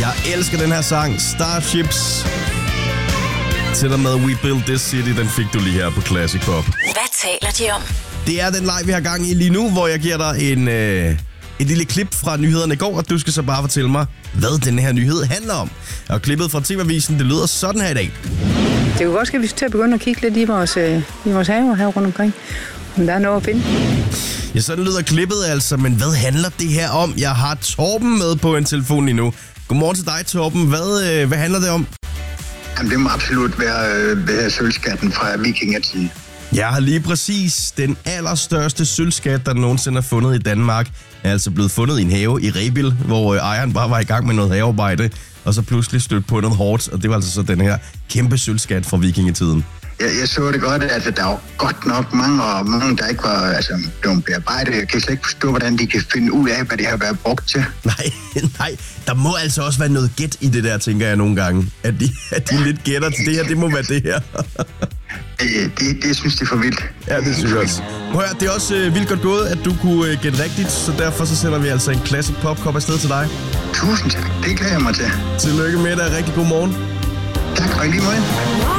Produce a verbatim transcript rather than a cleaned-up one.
Jeg elsker den her sang, Starships. Til og med We Built This City, den fik du lige her på Classic Pop. Hvad taler de om? Det er den live, vi har gang i lige nu, hvor jeg giver dig en, øh, et lille klip fra nyhederne i går, og du skal så bare fortælle mig, hvad den her nyhed handler om. Og klippet fra T V-avisen, det lyder sådan her i dag. Det kunne godt ske, at vi skal til at begynde at kigge lidt i vores, øh, i vores haver her rundt omkring, om der er noget at finde. Ja, sådan lyder klippet altså, men hvad handler det her om? Jeg har Torben med på en telefon lige nu. Godmorgen til dig, Torben. Hvad, øh, hvad handler det om? Jamen, det må absolut være, øh, være sølvskatten fra vikingetiden. Jeg har lige præcis den allerstørste sølvskat, der nogensinde er fundet i Danmark, er altså blevet fundet i en have i Rebild, hvor øh, ejeren bare var i gang med noget havearbejde, og så pludselig stødte på noget hårdt, og det var altså så den her kæmpe sølvskat fra vikingetiden. Jeg, jeg så det godt, at der var godt nok mange, og mange, der ikke var altså, blevet bearbejdet. Jeg kan slet ikke forstå, hvordan de kan finde ud af, hvad det har været brugt til. Nej, nej. Der må altså også være noget gæt i det der, tænker jeg nogle gange. At de, at de lidt gætter til det her, det må være det her. det, det, det synes jeg er for vildt. Ja, det synes jeg også. Hør, det er også øh, vildt godt gået, at du kunne øh, gætte rigtigt, så derfor så sender vi altså en Classic Pop-kop afsted til dig. Tusind tak. Det glæder jeg mig til. Tillykke med dig. Rigtig god morgen. Tak, og i lige måde.